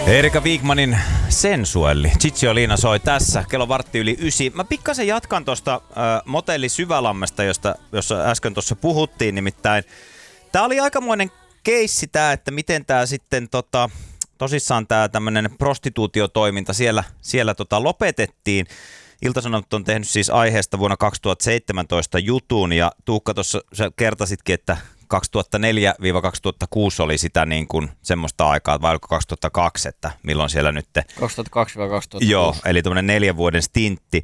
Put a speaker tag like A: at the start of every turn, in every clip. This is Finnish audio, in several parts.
A: Erika Wigmanin Sensuelli. Cicciolina soi tässä, kello 8:09. Mä pikkasen jatkan tuosta motelli Syvälammesta, jossa äsken tuossa puhuttiin. Nimittäin tää oli aikamoinen keissi tää, että miten tää sitten tosissaan tää tämmönen prostituutiotoiminta siellä lopetettiin. Ilta-Sanomat on tehnyt siis aiheesta vuonna 2017 jutun, ja Tuukka tuossa sä kertasitkin, että 2004-2006 oli sitä niin kuin semmoista aikaa, vai oliko 2002, että milloin siellä nyt...
B: 2002-2006.
A: Joo, eli tämmöinen 4 vuoden stintti.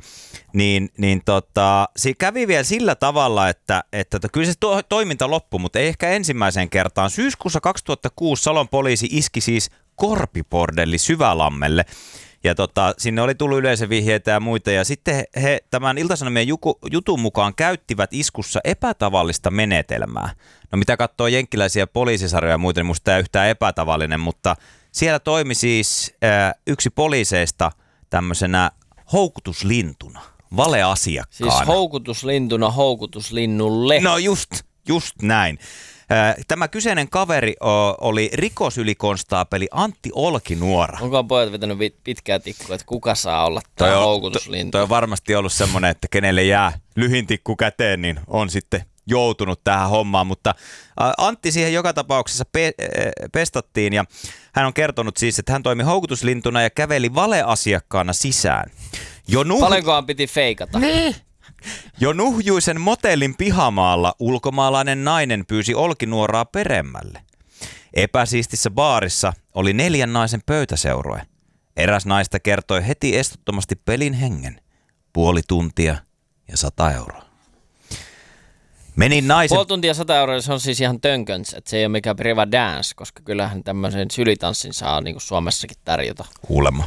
A: Se kävi vielä sillä tavalla, että kyllä se toiminta loppui, mutta ei ehkä ensimmäiseen kertaan. Syyskuussa 2006 Salon poliisi iski siis korpibordelli Syvälammelle. Ja sinne oli tullut yleisövihjeitä ja muita, ja sitten he tämän Ilta-Sanomien jutun mukaan käyttivät iskussa epätavallista menetelmää. No mitä katsoo jenkkiläisiä poliisisarjoja ja muita, niin musta tämä yhtään epätavallinen, mutta siellä toimi siis yksi poliiseista tämmöisenä houkutuslintuna, valeasiakkaana.
B: Siis houkutuslintuna houkutuslinnulle.
A: No just näin. Tämä kyseinen kaveri oli rikosylikonstaapeli Antti Olkinuora.
B: Onkohan pojat vetänyt pitkää tikkua, että kuka saa olla tämä houkutuslintu?
A: Toi on varmasti ollut semmoinen, että kenelle jää lyhin tikku käteen, niin on sitten joutunut tähän hommaan. Mutta Antti siihen joka tapauksessa pestattiin, ja hän on kertonut siis, että hän toimi houkutuslintuna ja käveli valeasiakkaana sisään.
B: Paljonkohan piti feikata?
A: Niin. Jo nuhjuisen motellin pihamaalla ulkomaalainen nainen pyysi Olkinuoraa peremmälle. Epäsiistissä baarissa oli 4 naisen pöytäseurue. Eräs naista kertoi heti estottomasti pelin hengen. 0,5 tuntia ja 100 euroa. Menin naisen...
B: 0,5 tuntia 100 euroa, se on siis ihan tönköns, että se ei ole mikään priva dance, koska kyllähän tämmöisen sylitanssin saa niin kuin Suomessakin tarjota.
A: Kuulemma.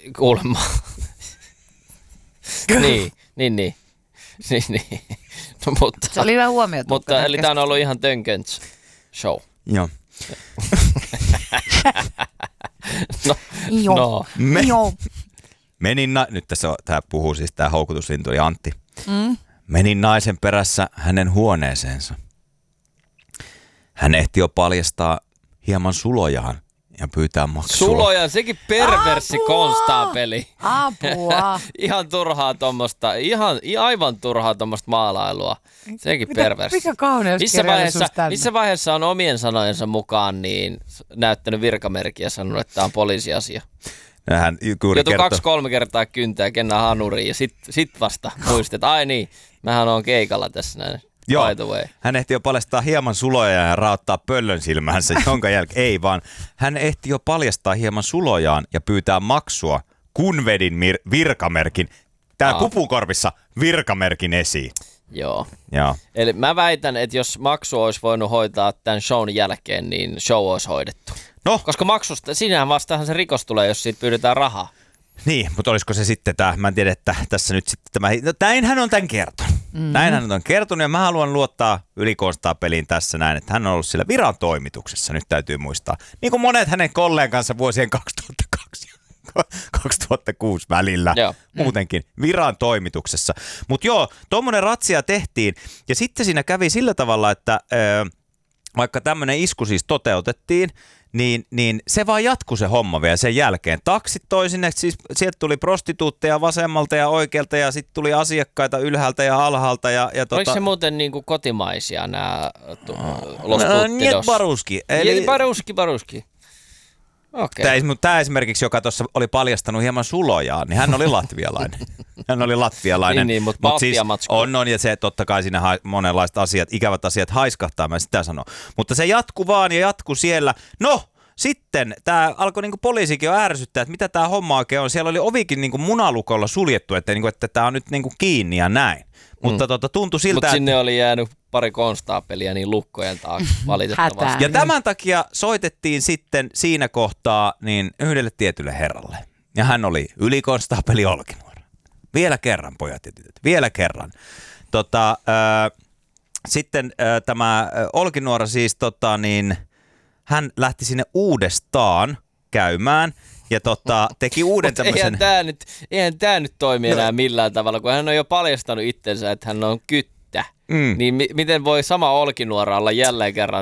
B: Niin. Niin. No, mutta,
C: se oli hyvä huomio.
B: Mutta eli tämä on ollut ihan tönköns show.
A: Joo. Nyt tämä puhuu siis tämä houkutuslintu ja Antti. Menin naisen perässä hänen huoneeseensa. Hän ehti jo paljastaa hieman sulojaan ja pyytää maksua.
B: Suloja, sekin perverssi konstaapeli.
C: Apua.
B: Ihan turhaa tommoista, aivan turhaa tommoista maalailua. Sekin perverssi.
C: Mikä kauneuskirjallisuus tänne?
B: Missä vaiheessa on omien sanojensa mukaan niin näyttänyt virkamerkkiä ja sanonut, että tämä on poliisiasia? Joutu 2-3 kertaa kyntää, kennään hanuriin ja sit vasta muistit, että ai niin, mähän on keikalla tässä näin.
A: Joo, hän ehti jo paljastaa hieman suloja ja raottaa pöllön silmänsä, jonka jälkeen ei vaan. Hän ehti jo paljastaa hieman sulojaan ja pyytää maksua, kun vedin virkamerkin, tää pupukorvissa virkamerkin esiin.
B: Joo. Eli mä väitän, että jos maksu olisi voinut hoitaa tämän shown jälkeen, niin show olisi hoidettu. No. Koska maksusta, sinähän vastahan se rikos tulee, jos siitä pyydetään rahaa.
A: Niin, mutta olisiko se sitten tämä, mä en tiedä, että tässä nyt sitten tämä, näinhän on tämän kertonut. Näinhän on kertonut, ja mä haluan luottaa ylikonstaapeliin tässä näin, että hän on ollut siellä viran toimituksessa, nyt täytyy muistaa. Niin kuin monet hänen kollegansa vuosien 2002 ja 2006 välillä, muutenkin viran toimituksessa. Mutta joo, tuommoinen ratsia tehtiin, ja sitten siinä kävi sillä tavalla, että vaikka tämmöinen isku siis toteutettiin, niin se vaan jatkui se homma vielä sen jälkeen. Taksit toi sinne, siis sieltä tuli prostituutteja vasemmalta ja oikealta ja sitten tuli asiakkaita ylhäältä ja alhaalta.
B: Oliko se muuten niinku kotimaisia nämä Los Puttidos?
A: Baruski.
B: Eli Baruski. Okay.
A: Tämä esimerkiksi, joka tuossa oli paljastanut hieman sulojaan, niin hän oli latvialainen.
B: niin, mutta Baltiamatsku.
A: Siis on, ja se totta kai siinä monenlaiset asiat, ikävät asiat haiskahtaa, mä sitä sanon. Mutta se jatkuu vaan ja jatkuu siellä. No, sitten tämä alkoi niinku poliisikin jo ärsyttää, että mitä tämä homma oikein on. Siellä oli ovikin niinku munalukolla suljettu, että tämä on nyt niinku kiinni ja näin. Mutta tuntui siltä,
B: mutta sinne oli jäänyt pari konstaapelia niin lukkojen taakse valitettavasti.
A: Ja tämän takia soitettiin sitten siinä kohtaa niin yhdelle tietylle herralle. Ja hän oli ylikonstaapeli Olkinuora. Vielä kerran, pojat ja tytöt, vielä kerran. Sitten tämä Olkinuora siis, hän lähti sinne uudestaan käymään. Ja teki uuden tämmöisen...
B: Eihän tämä nyt toimi enää millään tavalla, kun hän on jo paljastanut itsensä, että hän on kyttä. Niin miten voi sama Olkinuora olla jälleen kerran